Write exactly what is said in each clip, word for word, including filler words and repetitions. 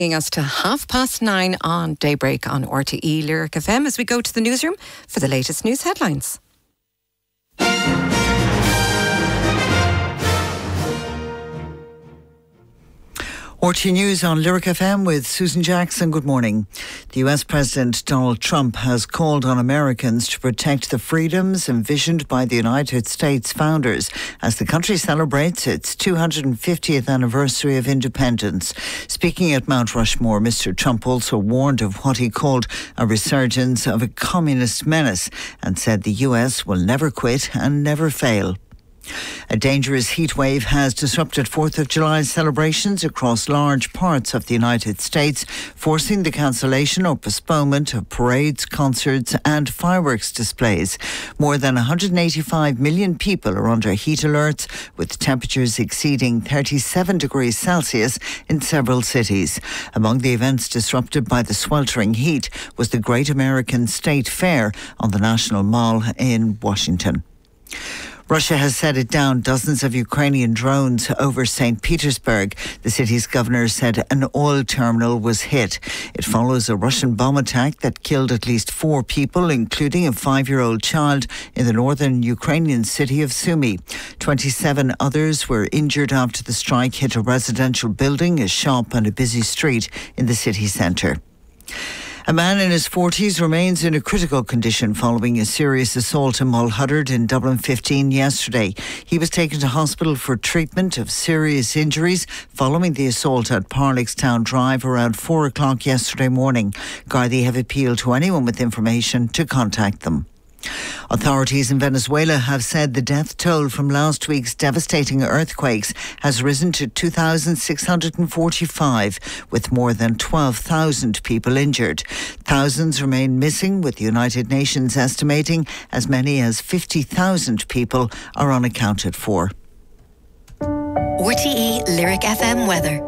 Bringing us to half past nine on Daybreak on R T E Lyric F M as we go to the newsroom for the latest news headlines. R T News on Lyric F M with Susan Jackson. Good morning. The U S President Donald Trump has called on Americans to protect the freedoms envisioned by the United States founders as the country celebrates its two hundred fiftieth anniversary of independence. Speaking at Mount Rushmore, Mister Trump also warned of what he called a resurgence of a communist menace and said the U S will never quit and never fail. A dangerous heat wave has disrupted fourth of July celebrations across large parts of the United States, forcing the cancellation or postponement of parades, concerts and fireworks displays. More than one hundred eighty-five million people are under heat alerts, with temperatures exceeding thirty-seven degrees Celsius in several cities. Among the events disrupted by the sweltering heat was the Great American State Fair on the National Mall in Washington. Russia has set it down dozens of Ukrainian drones over Saint Petersburg. The city's governor said an oil terminal was hit. It follows a Russian bomb attack that killed at least four people, including a five-year-old child, in the northern Ukrainian city of Sumy. twenty-seven others were injured after the strike hit a residential building, a shop and a busy street in the city centre. A man in his forties remains in a critical condition following a serious assault in Mulhuddard in Dublin fifteen yesterday. He was taken to hospital for treatment of serious injuries following the assault at Parlickstown Drive around four o'clock yesterday morning. Gardaí have appealed to anyone with information to contact them. Authorities in Venezuela have said the death toll from last week's devastating earthquakes has risen to two thousand six hundred forty-five, with more than twelve thousand people injured. Thousands remain missing, with the United Nations estimating as many as fifty thousand people are unaccounted for. R T E Lyric F M weather.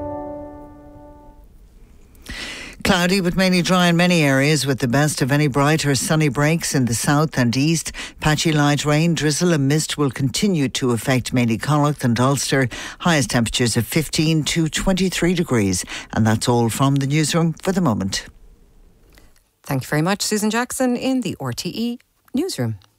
Cloudy but mainly dry in many areas, with the best of any bright or sunny breaks in the south and east. Patchy light rain, drizzle and mist will continue to affect mainly Connacht and Ulster. Highest temperatures of fifteen to twenty-three degrees. And that's all from the newsroom for the moment. Thank you very much, Susan Jackson in the R T E newsroom.